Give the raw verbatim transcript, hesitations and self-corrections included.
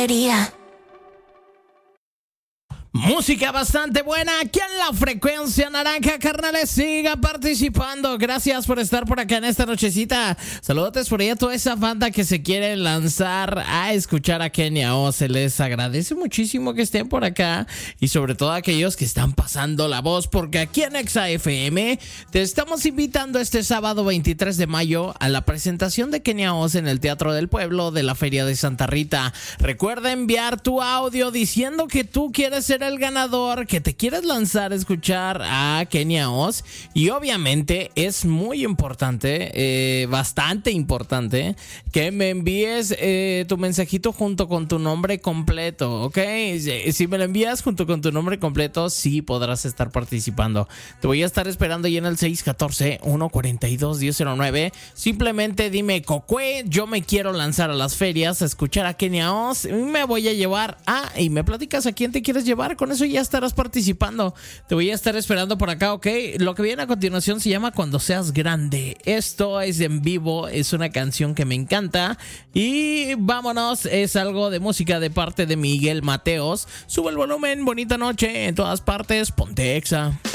lotería. Música bastante buena aquí en la frecuencia naranja, carnales, siga participando. Gracias por estar por acá en esta nochecita. Saludos por ahí a toda esa banda que se quiere lanzar a escuchar a Kenia O. Se les agradece muchísimo que estén por acá y sobre todo a aquellos que están pasando la voz, porque aquí en Exa F M te estamos invitando este sábado veintitrés de mayo a la presentación de Kenia O en el Teatro del Pueblo de la Feria de Santa Rita. Recuerda enviar tu audio diciendo que tú quieres ser el ganador, que te quieres lanzar a escuchar a Kenia Os, y obviamente es muy importante, eh, bastante importante, que me envíes eh, tu mensajito junto con tu nombre completo, ¿ok? Si me lo envías junto con tu nombre completo, sí podrás estar participando. Te voy a estar esperando ahí en el seis uno cuatro, uno cuatro dos, uno cero cero nueve. Simplemente dime, Cocue, yo me quiero lanzar a las ferias a escuchar a Kenia Os, me voy a llevar a... y me platicas a quién te quieres llevar. Con eso ya estarás participando. Te voy a estar esperando por acá, ¿ok? Lo que viene a continuación se llama Cuando Seas Grande. Esto es en vivo, es una canción que me encanta. Y vámonos, es algo de música de parte de Miguel Mateos. Sube el volumen, bonita noche en todas partes, ponte Exa.